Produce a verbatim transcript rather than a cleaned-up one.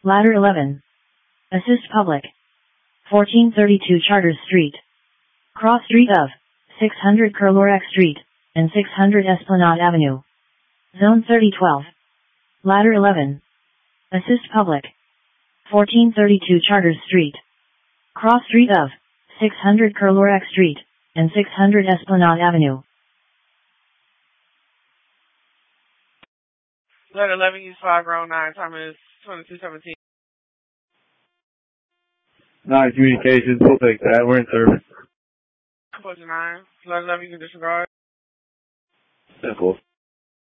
Ladder eleven. Assist public. fourteen thirty-two Charters Street. Cross street of six hundred Kerlorak Street and six hundred Esplanade Avenue. Zone thirty twelve. Ladder eleven. Assist public. fourteen thirty-two Charters Street. Cross street of six hundred Kerlorak Street and six hundred Esplanade Avenue. Ladder eleven, use five row nine, time is twenty-two seventeen. Nine communications, we'll take that. We're in service. Closure nine. Ladder eleven, you can disregard. Simple.